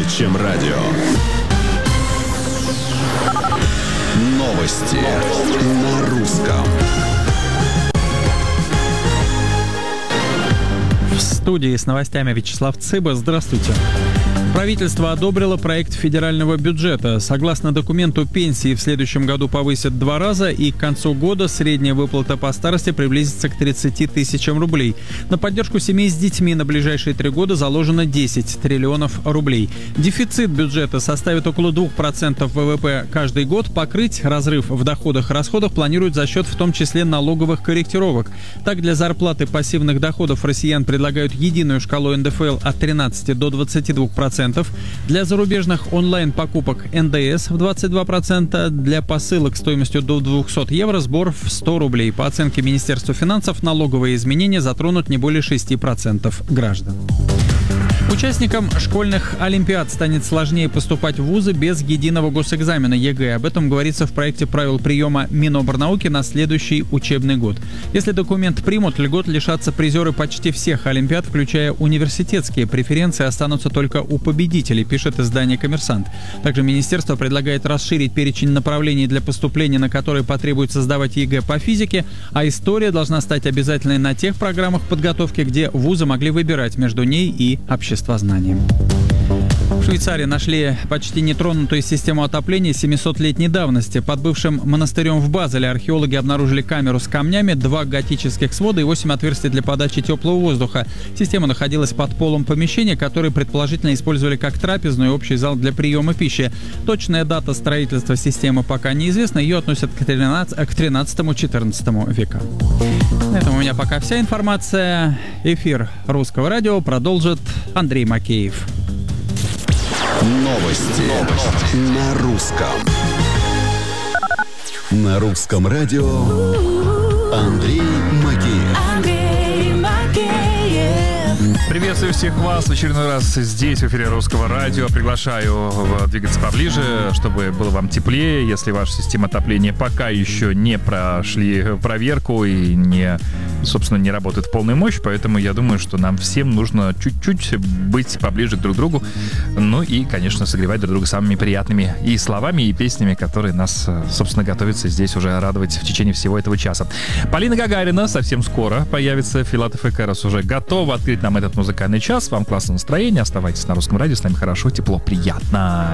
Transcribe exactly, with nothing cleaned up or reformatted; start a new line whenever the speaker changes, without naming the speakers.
чем радио. Новости на русском.
В студии с новостями Вячеслав Цыба. Здравствуйте. Правительство одобрило проект федерального бюджета. Согласно документу, пенсии в следующем году повысят два раза, и к концу года средняя выплата по старости приблизится к тридцати тысячам рублей. На поддержку семей с детьми на ближайшие три года заложено десять триллионов рублей. Дефицит бюджета составит около двух процентов ВВП каждый год. Покрыть разрыв в доходах и расходах планируют за счет в том числе налоговых корректировок. Так, для зарплаты пассивных доходов россиян предлагают единую шкалу эн дэ эф эл от тринадцати до двадцати двух процентов. Для зарубежных онлайн-покупок эн дэ эс в двадцать два процента, для посылок стоимостью до двухсот евро сбор в сто рублей. По оценке Министерства финансов, налоговые изменения затронут не более шести процентов граждан. Участникам школьных олимпиад станет сложнее поступать в вузы без единого госэкзамена е гэ э. Об этом говорится в проекте правил приема Минобрнауки на следующий учебный год. Если документ примут, льгот лишатся призеры почти всех олимпиад, включая университетские. Преференции останутся только у победителей, пишет издание «Коммерсант». Также министерство предлагает расширить перечень направлений для поступления, на которые потребуется сдавать е гэ э по физике, а история должна стать обязательной на тех программах подготовки, где вузы могли выбирать между ней и обществом. Знанием. В Швейцарии нашли почти нетронутую систему отопления семисотлетней давности. Под бывшим монастырем в Базеле археологи обнаружили камеру с камнями, два готических свода и восемь отверстий для подачи теплого воздуха. Система находилась под полом помещения, которое предположительно использовали как трапезную и общий зал для приема пищи. Точная дата строительства системы пока неизвестна. Ее относят к тринадцатому-четырнадцатому векам. На этом у меня пока вся информация. Эфир Русского радио продолжит Андрей Макеев.
Новости. Новости на русском. На русском радио Андрей Макеев.
Андрей Макеев.
Приветствую всех вас в очередной раз здесь, в эфире Русского радио. Приглашаю двигаться поближе, чтобы было вам теплее. Если ваша система отопления пока еще не прошли проверку и не, собственно, не работает в полную мощь, поэтому я думаю, что нам всем нужно чуть-чуть быть поближе друг к другу. Ну и, конечно, согревать друг друга самыми приятными и словами, и песнями, которые нас, собственно, готовятся здесь уже радовать в течение всего этого часа. Полина Гагарина совсем скоро появится. Филатов и Кэрос уже готовы открыть нам этот музыкальный час. Вам классное настроение. Оставайтесь на Русском радио. С нами хорошо, тепло, приятно.